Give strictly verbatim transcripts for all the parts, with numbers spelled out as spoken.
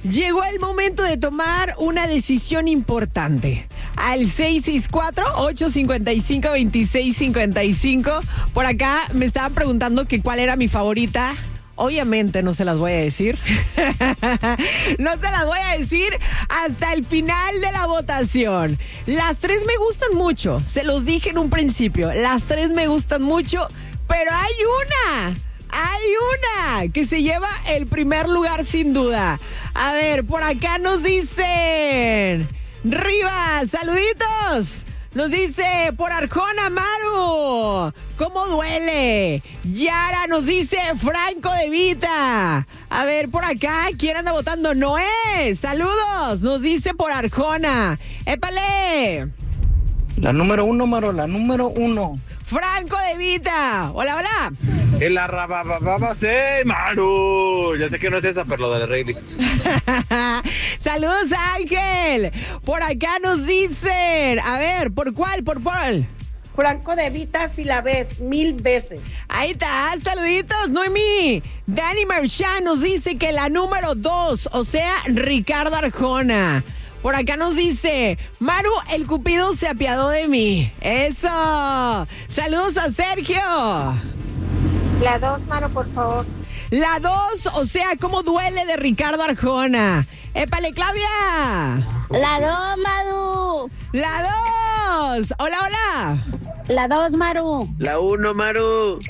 Llegó el momento de tomar una decisión importante. Al seis seis cuatro, ocho cinco cinco, dos seis cinco cinco. Por acá me estaban preguntando que cuál era mi favorita. Obviamente no se las voy a decir. No se las voy a decir hasta el final de la votación. Las tres me gustan mucho. Se los dije en un principio. Las tres me gustan mucho, pero hay una. Hay una que se lleva el primer lugar sin duda. A ver, por acá nos dicen... Rivas, saluditos. Nos dice por Arjona, Maru. ¿Cómo duele? Yara nos dice Franco de Vita. A ver, por acá, ¿quién anda votando? Noé, saludos. Nos dice por Arjona. ¡Épale! La número uno, Maru, la número uno. Franco de Vita. Hola, hola. El arrabababase, Maru. Ya sé que no es esa, pero lo de Rayleigh. Saludos, Ángel. Por acá nos dicen. A ver, ¿por cuál? ¿Por cuál? Franco de Vita, si la ves, mil veces. Ahí está, saluditos, Noemí. Dani Merchan nos dice que la número dos, o sea, Ricardo Arjona. Por acá nos dice, Maru, el Cupido se apiadó de mí. ¡Eso! Saludos a Sergio. La dos, Maru, por favor. La dos, o sea, ¿cómo duele de Ricardo Arjona? ¡Épale, Claudia! La dos, Maru. La dos. Hola, hola. La dos, Maru. La uno, Maru.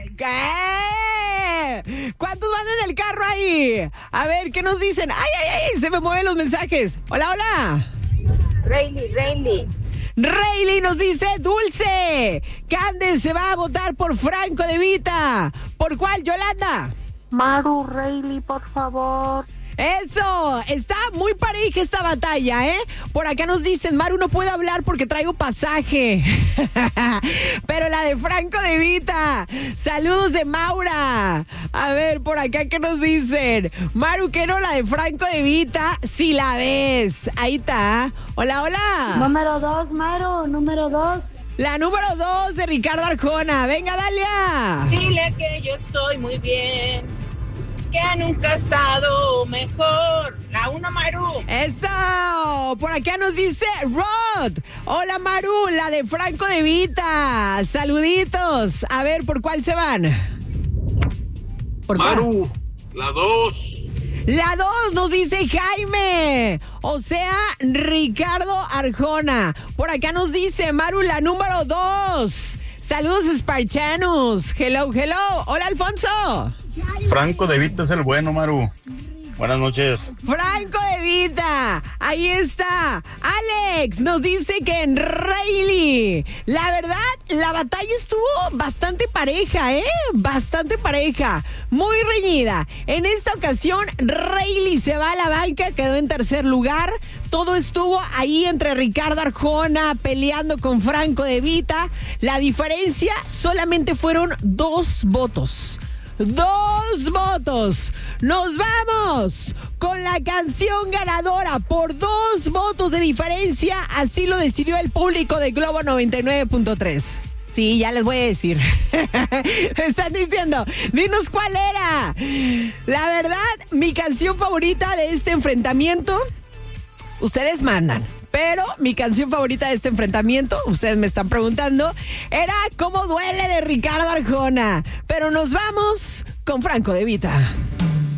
¿Qué? ¿Cuántos van en el carro ahí? A ver, ¿qué nos dicen? ¡Ay, ay, ay! Se me mueven los mensajes. Hola, hola. Rayleigh, Rayleigh. Rayleigh nos dice Dulce. Candes se va a votar por Franco de Vita. ¿Por cuál, Yolanda? Maru, Rayleigh, por favor. Eso, está muy pareja esta batalla, ¿eh? Por acá nos dicen, Maru, no puedo hablar porque traigo pasaje. Pero la de Franco de Vita. Saludos de Maura. A ver, por acá, ¿qué nos dicen? Maru, que no, la de Franco de Vita, si la ves. Ahí está. Hola, hola. Número dos, Maru, número dos. La número dos de Ricardo Arjona. Venga, Dalia. Dile que yo estoy muy bien, que nunca ha estado mejor. La uno, Maru. ¡Eso! Por acá nos dice Rod. Hola, Maru, la de Franco de Vita. Saluditos. A ver, ¿por cuál se van? ¿Por Maru, cuál? La dos. La dos nos dice Jaime. O sea, Ricardo Arjona. Por acá nos dice Maru, la número dos. Saludos, esparchanos. Hello, hello. Hola, Alfonso. Franco de Vita es el bueno, Maru. Buenas noches. Franco de Vita, ahí está. Alex nos dice que en Rayleigh. La verdad, la batalla estuvo bastante pareja, ¿eh? Bastante pareja, muy reñida. En esta ocasión, Rayleigh se va a la banca, quedó en tercer lugar. Todo estuvo ahí entre Ricardo Arjona peleando con Franco de Vita. La diferencia solamente fueron dos votos. Dos votos. Nos vamos con la canción ganadora por dos votos de diferencia. Así lo decidió el público de Globo noventa y nueve punto tres. Sí, ya les voy a decir. Me están diciendo, dinos cuál era. La verdad, mi canción favorita de este enfrentamiento, ustedes mandan. Pero mi canción favorita de este enfrentamiento, ustedes me están preguntando, era ¿Cómo duele de Ricardo Arjona? Pero nos vamos con Franco de Vita.